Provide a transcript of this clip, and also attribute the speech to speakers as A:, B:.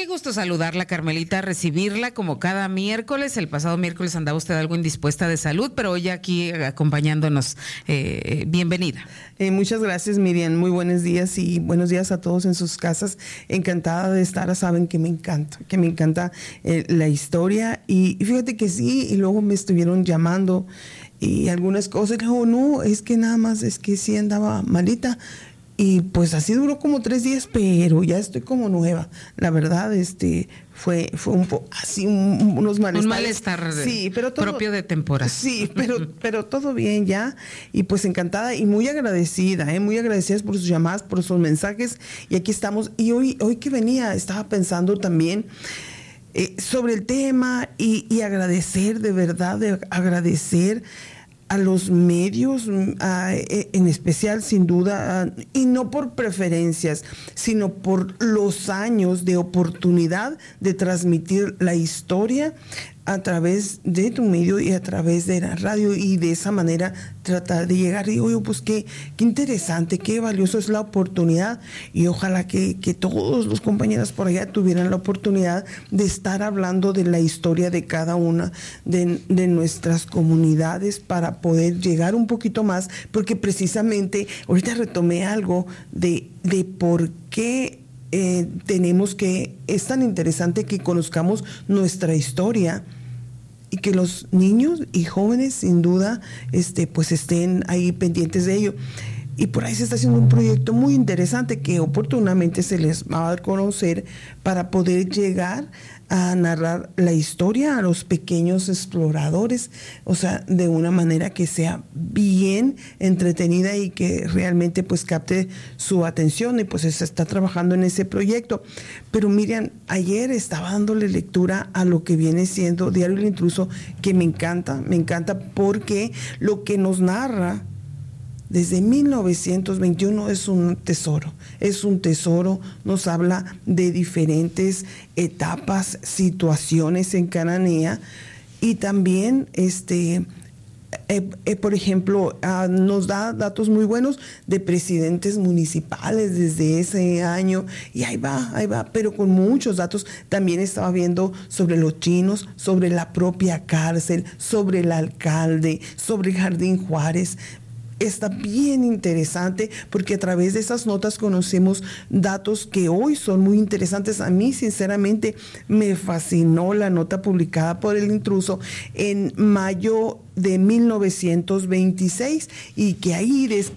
A: qué gusto saludarla, Carmelita, recibirla como cada miércoles. El pasado miércoles andaba usted algo indispuesta de salud, pero hoy aquí acompañándonos. Bienvenida.
B: Muchas gracias, Miriam. Muy buenos días y buenos días a todos en sus casas. Encantada de estar. Saben que me encanta la historia. Y fíjate que sí, y luego me estuvieron llamando y algunas cosas. Y luego, no, es que nada más, es que sí andaba malita. Y pues así duró como 3 días, pero ya estoy como nueva. La verdad, fue un poco así, unos malestares.
A: Un malestar sí, pero todo, propio de temporada.
B: Sí, pero todo bien ya. Y pues encantada y muy agradecida, muy agradecidas por sus llamadas, por sus mensajes. Y aquí estamos. Y hoy que venía, estaba pensando también sobre el tema y agradecer, de verdad, agradecer a los medios, en especial, sin duda, y no por preferencias, sino por los años de oportunidad de transmitir la historia a través de tu medio y a través de la radio, y de esa manera tratar de llegar. Y oye, pues qué interesante, qué valioso es la oportunidad, y ojalá que todos los compañeros por allá tuvieran la oportunidad de estar hablando de la historia de cada una de nuestras comunidades para poder llegar un poquito más, porque precisamente ahorita retomé algo de por qué es tan interesante que conozcamos nuestra historia y que los niños y jóvenes sin duda pues estén ahí pendientes de ello. Y por ahí se está haciendo un proyecto muy interesante que oportunamente se les va a dar a conocer para poder llegar a narrar la historia a los pequeños exploradores, o sea, de una manera que sea bien entretenida y que realmente pues capte su atención, y pues se está trabajando en ese proyecto. Pero Miriam, ayer estaba dándole lectura a lo que viene siendo Diario del Intruso, que me encanta porque lo que nos narra desde 1921 es un tesoro, nos habla de diferentes etapas, situaciones en Cananea, y también por ejemplo, nos da datos muy buenos de presidentes municipales desde ese año, y ahí va, pero con muchos datos. También estaba viendo sobre los chinos, sobre la propia cárcel, sobre el alcalde, sobre el Jardín Juárez. Está bien interesante porque a través de esas notas conocemos datos que hoy son muy interesantes. A mí, sinceramente, me fascinó la nota publicada por El Intruso en mayo de 1926, y que ahí